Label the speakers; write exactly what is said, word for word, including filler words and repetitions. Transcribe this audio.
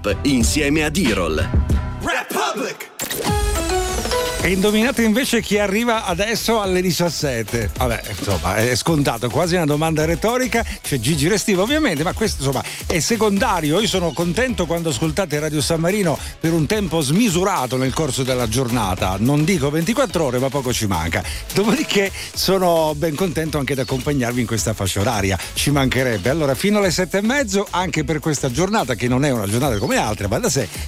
Speaker 1: Up insieme a D-Roll.
Speaker 2: Republic!
Speaker 3: E indovinate invece chi arriva adesso alle diciassette. Vabbè, insomma, è scontato, quasi una domanda retorica. C'è Gigi Restivo ovviamente, ma questo insomma è secondario. Io sono contento quando ascoltate Radio San Marino per un tempo smisurato nel corso della giornata. Non dico ventiquattro ore, ma poco ci manca. Dopodiché sono ben contento anche di accompagnarvi in questa fascia oraria. Ci mancherebbe. Allora, fino alle sette e mezzo, anche per questa giornata, che non è una giornata come altre, ma da sé,